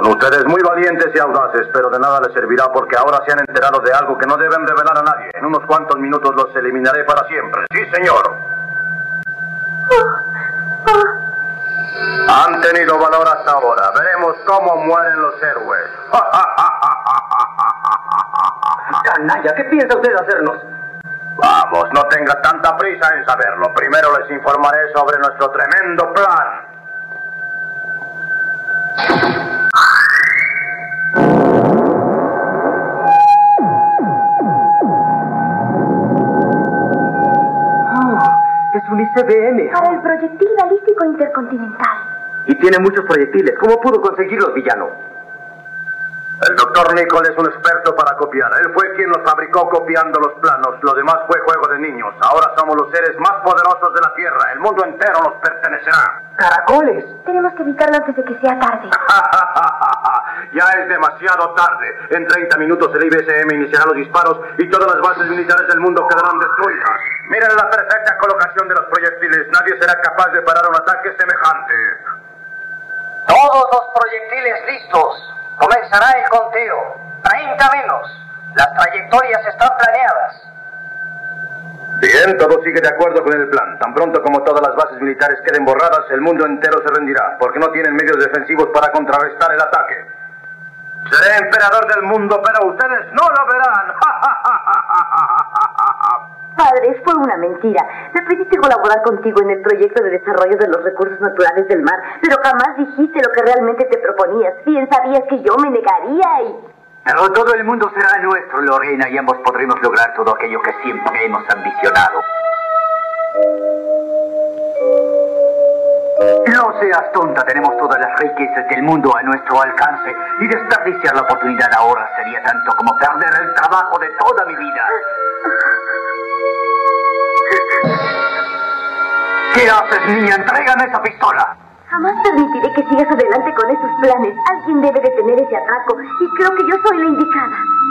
Son ustedes muy valientes y audaces, pero de nada les servirá porque ahora se han enterado de algo que no deben revelar a nadie. En unos cuantos minutos los eliminaré para siempre. ¡Sí, señor! Han tenido valor hasta ahora. Veremos cómo mueren los héroes. Canalla, ¿qué piensa usted hacernos? Vamos, no tenga tanta prisa en saberlo. Primero les informaré sobre nuestro tremendo plan. Es un ICBM. Para el proyectil balístico intercontinental. Y tiene muchos proyectiles. ¿Cómo pudo conseguirlos, villano? El doctor Nicol es un experto para copiar. Él fue quien los fabricó copiando los planos. Lo demás fue juego de niños. Ahora somos los seres más poderosos de la Tierra. El mundo entero nos pertenecerá. ¡Caracoles! Tenemos que evitarlo antes de que sea tarde. Ya es demasiado tarde. En 30 minutos el IBSM iniciará los disparos y todas las bases militares del mundo quedarán destruidas. Miren la perfecta colocación de los proyectiles. Nadie será capaz de parar un ataque semejante. Todos los proyectiles listos. Comenzará el conteo. 30 menos. Las trayectorias están planeadas. Bien, todo sigue de acuerdo con el plan. Tan pronto como todas las bases militares queden borradas, el mundo entero se rendirá, porque no tienen medios defensivos para contrarrestar el ataque. Seré emperador del mundo, pero ustedes no lo verán. Padre, fue una mentira. Me pediste colaborar contigo en el proyecto de desarrollo de los recursos naturales del mar, pero jamás dijiste lo que realmente te proponías. Bien sabías que yo me negaría y... Pero todo el mundo será nuestro, Lorena, y ambos podremos lograr todo aquello que siempre hemos ambicionado. No seas tonta, tenemos todas las riquezas del mundo a nuestro alcance, y desperdiciar la oportunidad ahora sería tanto como perder el trabajo de toda mi vida. ¿Qué haces, niña? ¡Entrégame esa pistola! Jamás permitiré que sigas adelante con esos planes. Alguien debe detener ese atraco, y creo que yo soy la indicada.